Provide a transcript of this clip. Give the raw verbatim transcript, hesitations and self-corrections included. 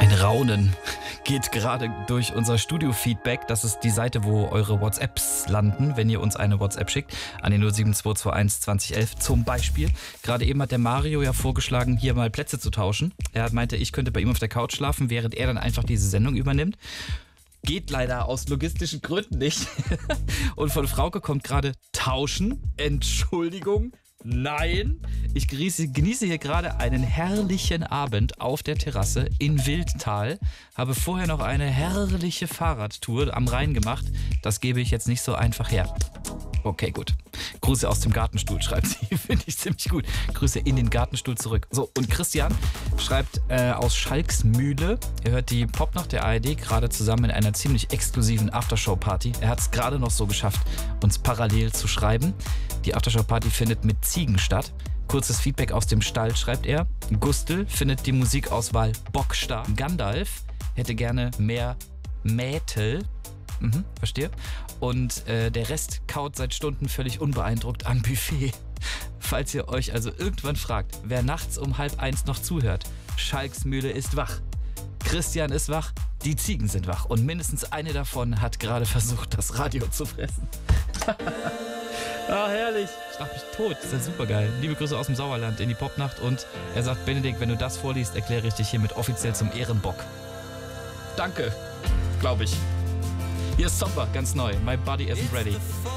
Ein Raunen geht gerade durch unser Studio-Feedback. Das ist die Seite, wo eure WhatsApps landen, wenn ihr uns eine WhatsApp schickt, an die null sieben zwei zwei eins zwanzig elf zum Beispiel. Gerade eben hat der Mario ja vorgeschlagen, hier mal Plätze zu tauschen. Er meinte, ich könnte bei ihm auf der Couch schlafen, während er dann einfach diese Sendung übernimmt. Geht leider aus logistischen Gründen nicht. Und von Frauke kommt gerade tauschen. Entschuldigung. Nein, ich genieße, genieße hier gerade einen herrlichen Abend auf der Terrasse in Wildtal. Habe vorher noch eine herrliche Fahrradtour am Rhein gemacht. Das gebe ich jetzt nicht so einfach her. Okay, gut. Grüße aus dem Gartenstuhl, schreibt sie. Finde ich ziemlich gut. Grüße in den Gartenstuhl zurück. So, und Christian schreibt äh, aus Schalksmühle. Er hört die Popnacht der A R D gerade zusammen in einer ziemlich exklusiven Aftershow-Party. Er hat es gerade noch so geschafft, uns parallel zu schreiben. Die Aftershow-Party findet mit Ziegen statt. Kurzes Feedback aus dem Stall, schreibt er. Gustl findet die Musikauswahl bockstark. Gandalf hätte gerne mehr Mätel. Mhm, verstehe. Und äh, der Rest kaut seit Stunden völlig unbeeindruckt am Buffet. Falls ihr euch also irgendwann fragt, wer nachts um halb eins noch zuhört, Schalksmühle ist wach. Christian ist wach, die Ziegen sind wach und mindestens eine davon hat gerade versucht, das Radio zu fressen. Ah, herrlich. Ich lach mich tot. Das ist ja super geil. Liebe Grüße aus dem Sauerland in die Popnacht. Und er sagt, Benedikt, wenn du das vorliest, erkläre ich dich hiermit offiziell zum Ehrenbock. Danke, glaube ich. Hier ist Zomba, ganz neu. My body isn't ready.